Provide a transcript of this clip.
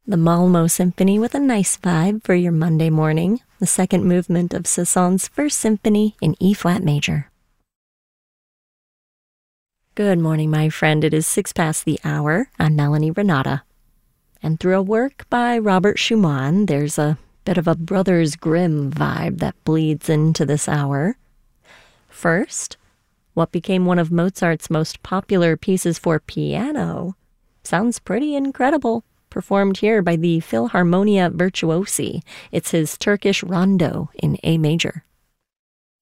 The Malmo Symphony with a nice vibe for your Monday morning. The second movement of Saint-Saëns' First Symphony in E-flat major. Good morning, my friend. It is 6 past the hour. I'm Melanie Renata. And through a work by Robert Schumann, there's a bit of a Brothers Grimm vibe that bleeds into this hour. First, what became one of Mozart's most popular pieces for piano sounds pretty incredible, performed here by the Philharmonia Virtuosi. It's his Turkish Rondo in A major.